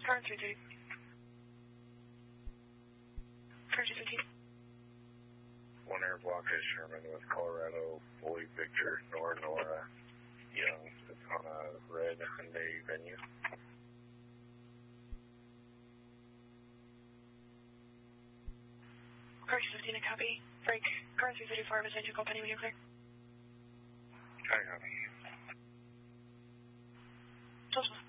Car 330. Car 215. One air block is Sherman with Colorado, Boy Victor, Nora Young. It's on a red Hyundai Venue. Car 215, a copy. Break. Car 334, beside you, call Penny when you're clear. Hi, honey. Social.